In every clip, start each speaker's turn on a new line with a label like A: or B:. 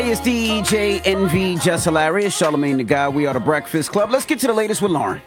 A: It's DJ Envy, Just Hilarious, Charlamagne the Guy. We are the Breakfast Club. Let's get to the latest with Lauren.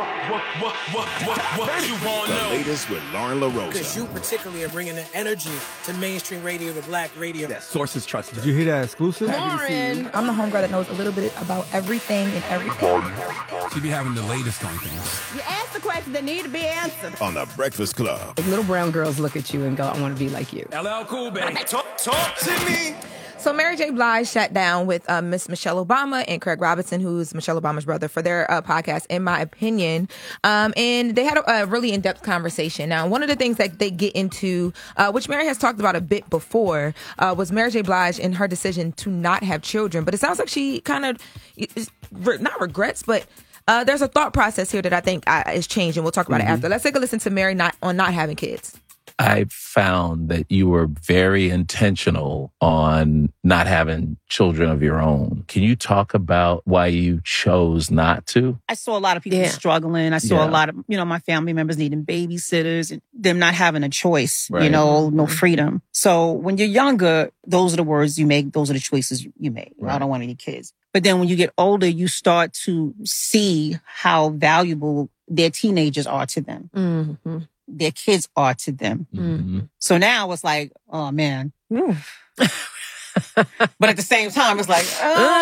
B: The latest with Lauren LaRosa.
C: Because you particularly are bringing the energy to mainstream radio, the black radio.
D: That sources trusted.
E: Did you hear that exclusive?
F: Lauren. I'm the homegirl that knows a little bit about everything and everything.
G: She be having the latest on things.
H: You ask the questions that need to be answered.
B: On the Breakfast Club.
I: If little brown girls look at you and go, I want to be like you.
G: LL Cool, baby.
B: Talk to me.
F: So Mary J. Blige sat down with Miss Michelle Obama and Craig Robinson, who's Michelle Obama's brother, for their podcast, In My Opinion. And they had a really in-depth conversation. Now, one of the things that they get into, which Mary has talked about a bit before, was Mary J. Blige and her decision to not have children. But it sounds like she kind of, not regrets, but there's a thought process here that I think is changed, and we'll talk about it after. Let's take a listen to Mary on not having kids.
J: I found that you were very intentional on not having children of your own. Can you talk about why you chose not to?
K: I saw a lot of people struggling. I saw a lot of, my family members needing babysitters and them not having a choice, no freedom. So when you're younger, those are the words you make. Those are the choices you make. Right. I don't want any kids. But then when you get older, you start to see how valuable their teenagers are to them. Mm-hmm. Their kids are to them. Mm-hmm. So now it's like, oh man. But at the same time, it's like,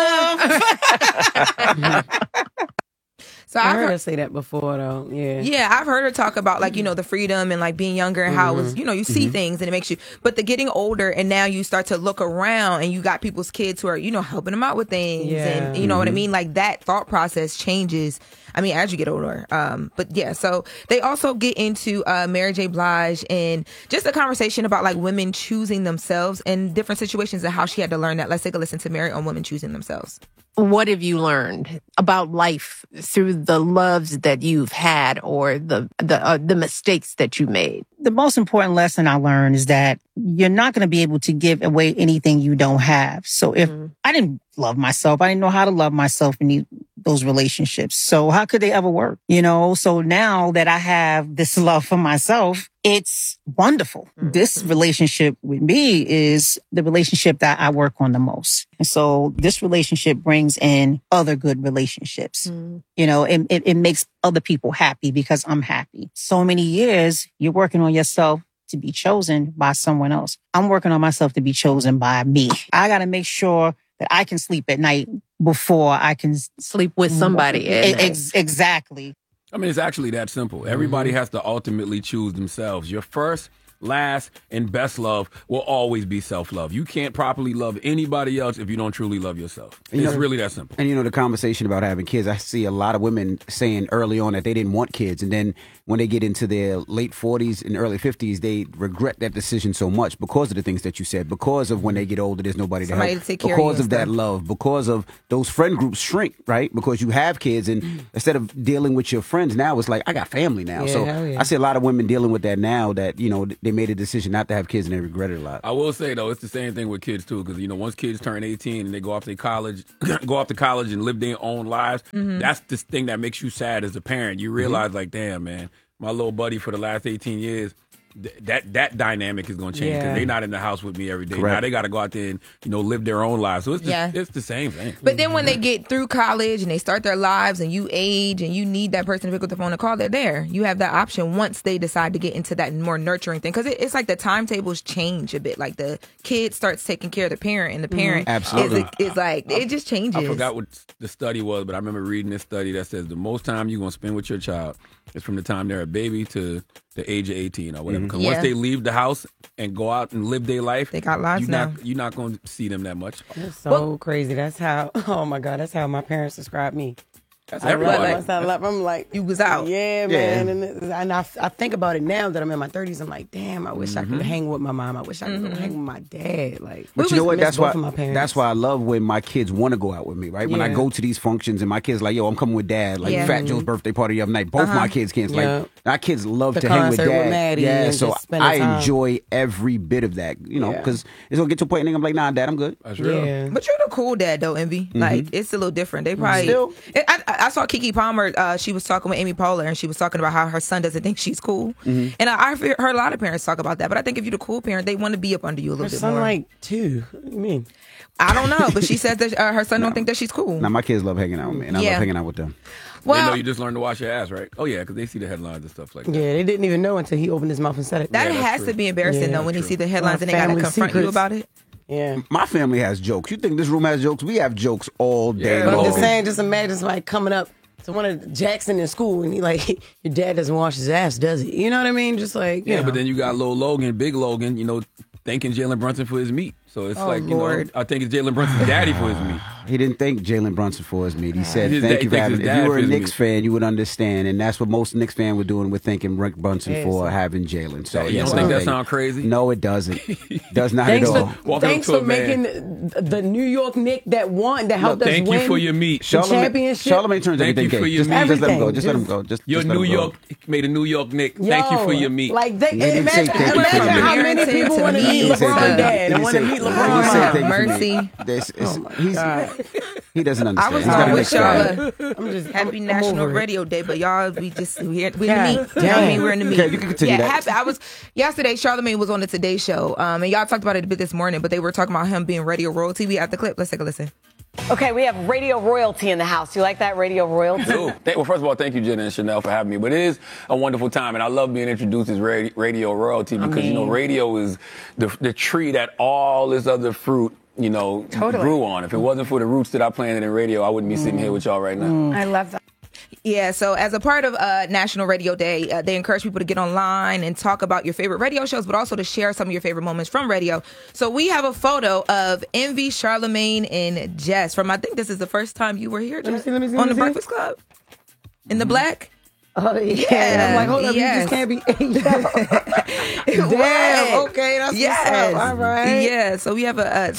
I: So I heard her say that before, though.
F: Yeah, I've heard her talk about, the freedom and, being younger and how it was, you see things and it makes you... But the getting older and now you start to look around and you got people's kids who are, helping them out with things. Yeah. And you know what I mean? That thought process changes, as you get older. But yeah, so they also get into Mary J. Blige and just a conversation about, women choosing themselves and different situations and how she had to learn that. Let's take a listen to Mary on women choosing themselves.
I: What have you learned about life through the loves that you've had or the mistakes that you made?
K: The most important lesson I learned is that you're not going to be able to give away anything you don't have. So if I didn't love myself, I didn't know how to love myself in those relationships. So how could they ever work? So now that I have this love for myself, it's wonderful. This relationship with me is the relationship that I work on the most. And so this relationship brings in other good relationships. It makes other people happy because I'm happy. So many years you're working on yourself to be chosen by someone else. I'm working on myself to be chosen by me. I got to make sure that I can sleep at night before I can
I: sleep with somebody.
K: Exactly.
G: It's actually that simple. Everybody has to ultimately choose themselves. Your first, last, and best love will always be self-love. You can't properly love anybody else if you don't truly love yourself. It's really that simple.
A: And the conversation about having kids, I see a lot of women saying early on that they didn't want kids. And then when they get into their late 40s and early 50s, they regret that decision so much because of the things that you said, because of when they get older, there's nobody to help, because of that love, because of those friend groups shrink, right? Because you have kids and instead of dealing with your friends, now it's like, I got family now. I see a lot of women dealing with that now that, they made a decision not to have kids and they regret it a lot.
G: I will say, though, it's the same thing with kids, too, because, once kids turn 18 and they go off to college, and live their own lives, that's the thing that makes you sad as a parent. You realize, damn, man, my little buddy for the last 18 years, that dynamic is going to change because they're not in the house with me every day. Correct. Now they got to go out there and live their own lives. So it's the same thing.
F: But then when they get through college and they start their lives and you age and you need that person to pick up the phone and call, they're there. You have that option once they decide to get into that more nurturing thing, because it's like the timetables change a bit. Like the kid starts taking care of the parent and the parent is like it just changes.
G: I forgot what the study was, but I remember reading this study that says the most time you're going to spend with your child is from the time they're a baby to the age of 18 or whatever. Because once they leave the house and go out and live their life,
F: they got lives now.
G: You're not going to see them that much.
I: That's so crazy. That's how, oh my God, that's how my parents described me.
G: That's everybody.
I: Once I left, I'm like,
F: you was out.
I: Yeah, man. And I think about it now that I'm in my 30s. I'm like, damn, I wish I could hang with my mom. I wish I could hang with my dad.
A: But you know what? That's why I love when my kids want to go out with me, right? When I go to these functions and my kids like, yo, I'm coming with dad. Fat Joe's birthday party the other night. Both my kids can't. Our kids love
D: The
A: to hang with
D: concert
A: dad.
D: with Maddie
A: yeah,
D: and
A: so
D: just spending
A: I
D: time.
A: enjoy every bit of that, because it's going to get to a point and I'm like, nah, Dad, I'm good.
G: That's real.
D: Yeah.
F: But you're the cool dad, though, Envy. Like, it's a little different. They probably...
A: Still.
F: I saw Keke Palmer. She was talking with Amy Poehler, and she was talking about how her son doesn't think she's cool. And I heard a lot of parents talk about that. But I think if you're the cool parent, they want to be up under you a little
D: Her
F: bit
D: son
F: more.
D: like 2. What do you mean?
F: I don't know, but she says that her son don't think that she's cool.
A: Now, my kids love hanging out with me, and I
F: Yeah.
A: love hanging out with them.
G: They know
F: Well,
G: you just learned to wash your ass, right? Oh, yeah, because they see the headlines and stuff like that.
D: Yeah, they didn't even know until he opened his mouth and said it.
F: that
G: Yeah, that's
F: has
G: true.
F: to be embarrassing,
D: Yeah,
F: though, when you
G: true.
F: see the headlines and they got to
D: Family
F: confront you
D: secrets.
F: about it.
D: Yeah.
A: My family has jokes. You think this room has jokes? We have jokes all day
G: Yeah.
D: But I'm
A: long.
D: just saying, just imagine somebody coming up to one of Jackson in school and he like, your dad doesn't wash his ass, does he? You know what I mean? Just like, you
G: Yeah,
D: know.
G: but then you got Lil Logan, Big Logan, thanking Jalen Brunson for his meat. So it's
F: Lord.
G: I think it's Jalen Brunson's daddy for his meat.
A: He didn't thank Jalen Brunson for his meat. He said,
G: His
A: thank
G: dad
A: you for
G: thanks
A: having
G: his
A: If
G: dad
A: you were
G: for
A: a
G: his
A: Knicks
G: meat.
A: fan, you would understand. And that's what most Knicks fans were doing with thanking Rick Brunson
D: Yeah,
A: for
D: so-
A: having Jalen. So,
G: You
A: yes,
G: don't think
A: I
G: that sound crazy?
A: No, it doesn't. Does not
D: Thanks
A: at all.
G: Walking
D: thanks
G: up to
D: for
G: a man.
D: making the New York Knicks that won, that helped us
G: Thank
D: win
G: you for your meat.
D: the championship.
A: Charlamagne turns
G: Thank
A: everything
G: you for
A: gay.
G: your
A: Just
G: meat.
A: let him go.
D: Everything.
A: Just let him go. Just
G: Your
A: let him
G: New
A: go.
G: York made a New York Knick. Thank you for your meat.
D: Like,
A: They didn't say
D: imagine,
A: thank you for
D: imagine
A: your
D: how
A: meat.
D: many people want to
F: He
D: meet
F: didn't say
D: LeBron
F: thank you.
D: dad. I want to meet
A: He didn't
D: LeBron
A: say
D: mom.
A: thank you for
F: Mercy.
A: me. He doesn't
F: I
A: understand.
F: was
A: He's
F: going
A: got a
F: with
A: mixed bag.
F: y'all.
D: I'm just
F: Happy
D: I'm
F: National
D: over it.
F: Radio Day, but y'all, we're in the meat. You know what
D: God
F: I mean?
D: damn.
F: We're in the meat.
A: Okay, you can continue that.
F: Happy. Yesterday, Charlamagne was on the Today Show, and y'all talked about it a bit this morning, but they were talking about him being radio royalty. We have the clip. Let's take a listen.
E: Okay, we have radio royalty in the house. You like that, radio royalty?
G: Well, first of all, thank you, Jenna and Chanel, for having me. But it is a wonderful time, and I love being introduced as radio royalty because, radio is the tree that all this other fruit, grew on. If it wasn't for the roots that I planted in radio, I wouldn't be sitting here with y'all right now.
E: I love that.
F: Yeah, so as a part of National Radio Day, they encourage people to get online and talk about your favorite radio shows, but also to share some of your favorite moments from radio. So we have a photo of Envy, Charlamagne, and Jess from, I think this is the first time you were here, Jess,
D: let me see,
F: on the Breakfast Club. In the black?
D: Oh, yeah.
F: Yeah.
D: I'm like, hold up,
F: Yes.
D: you just can't be. Damn, okay, that's
F: Yes.
D: what's up. All right.
F: Yeah, so we have a...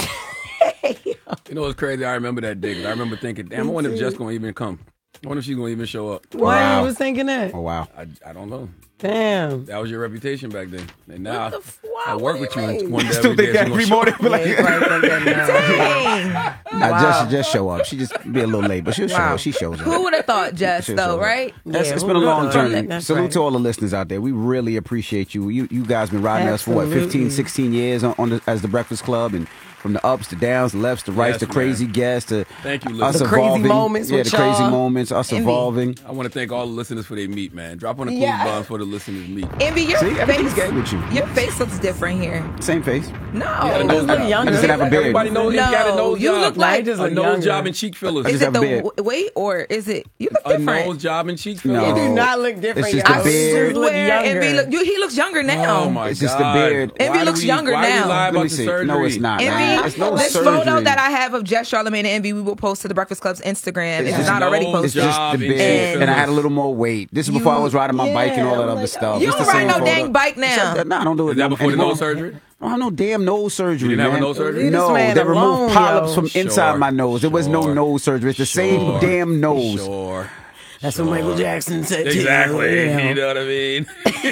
G: You know what's crazy? I remember that day. 'Cause I remember thinking, damn, I wonder if Jess going to even come. I wonder if she's going to even show up.
D: Why
A: Wow.
D: you was thinking that?
A: Oh, wow.
G: I don't know.
D: Damn.
G: That was your reputation back then. And now
D: What the
G: I
D: what
G: work
D: do
G: with
D: you
G: you
D: mean?
G: one day.
A: Still think
G: every
A: every
G: day,
A: morning.
D: Yeah, you probably think that now.
A: Nah, just show up. She just be a little late, but she'll show
F: Wow.
A: up. She shows up.
F: Who would have thought, Jess,
A: She'll
F: though,
A: show up.
F: right?
A: It's
D: Yeah,
A: been a long
D: well,
A: journey.
D: that's
A: Salute
D: right.
A: to all the listeners out there. We really appreciate you. You guys been riding us for what, 15,
D: Absolutely.
A: 16 years as the Breakfast Club, and from the ups to downs, the lefts to rights,
G: Yes,
A: the crazy guests to
G: Thank you,
A: us
G: listeners.
D: The crazy
A: evolving.
D: moments
A: Yeah,
D: with
A: the crazy
D: y'all.
A: moments, us
F: Envy.
A: evolving.
G: I want to thank all the listeners for their meat, man. Drop on the clues
D: Yeah.
G: button for the listeners' meat.
F: Envy, your
A: See, everything's
F: face,
A: gay with you.
F: your face looks different here.
A: Same face.
F: No.
G: got a
D: He
G: nose
D: just look
G: job.
D: younger.
A: I just have a beard.
G: Everybody knows
F: No,
G: he got a nose
F: you
G: job.
F: look like-
D: He just
G: a
D: look
G: nose
D: younger.
G: job and cheek fillers.
F: Is
A: just
F: it
A: have a
F: the
A: beard.
F: weight or is it you look
G: A
F: different?
G: nose job and cheek
A: No.
G: fillers.
D: You do not look different.
A: It's just
D: y'all.
A: the
D: You
A: beard.
D: look
F: Swear,
D: younger.
F: Envy he looks younger now.
G: Oh my
A: It's just the
G: God.
A: beard.
F: Envy
G: Why
F: looks
G: do we-
F: younger
G: why do we
F: now.
G: lie
A: Let me
G: about the
A: see.
G: surgery?
A: No, it's not. man.
F: Envy,
A: It's no
F: this
A: surgery.
F: photo that I have of Jess, Charlamagne, and Envy, we will post to the Breakfast Club's Instagram. It's
A: just
F: not already
G: nose
A: It's
F: posted.
A: just
G: job
A: the
G: and
A: beard,
F: cheek
A: and I had a
G: fillers.
A: little more weight. This is before I was riding my bike and all that other stuff.
F: You
A: It's
F: don't
A: the
F: ride
A: same
F: no
A: photo.
F: dang bike now.
A: Nah, I don't do it.
G: Is that before the
A: anymore.
G: nose surgery?
A: I don't have no damn nose surgery.
G: You didn't have a
A: man.
G: nose surgery?
D: Leave this
A: No,
D: man
A: they
D: alone,
A: removed polyps
D: yo.
A: from inside
G: Sure,
A: my nose. There was no
G: sure,
A: nose surgery. It's the same
G: sure,
A: damn nose.
G: Sure.
D: That's what Michael Jackson said. too.
G: Exactly.
D: Yeah.
G: You know what I mean?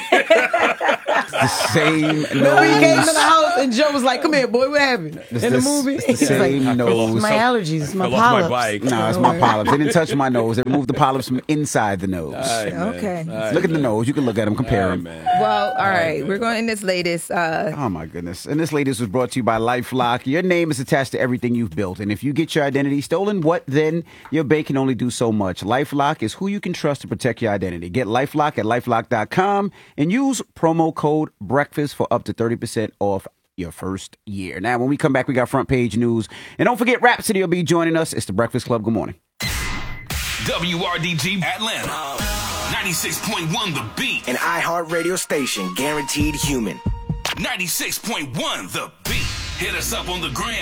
A: The same
D: Remember he came to the
A: nose.
D: house and Joe was like, "Come here, boy, what happened
A: It's
D: in the
A: the-
D: movie?"
A: it's the
D: He's like,
A: same nose.
D: my allergies, it's my
G: I lost my
D: polyps.
G: bike.
A: No, it's my polyps. They didn't touch my nose. They removed the polyps from inside the nose.
G: All right, man.
F: Okay.
G: All right,
A: Look at the
G: man.
A: nose. You can look at them, compare
G: All right,
A: them.
G: man.
F: Well, all right. We're going in this latest.
A: Oh my goodness. And this latest was brought to you by LifeLock. Your name is attached to everything you've built. And if you get your identity stolen, what then? Your bank can only do so much. LifeLock is who you can trust to protect your identity. Get LifeLock at LifeLock.com and use promo code BREAKFAST for up to 30% off your first year. Now, when we come back, we got front page news. And don't forget, Rhapsody will be joining us. It's the Breakfast Club. Good morning.
B: WRDG Atlanta. 96.1 The Beat.
L: An iHeartRadio station, guaranteed human.
B: 96.1 The Beat. Hit us up on the gram.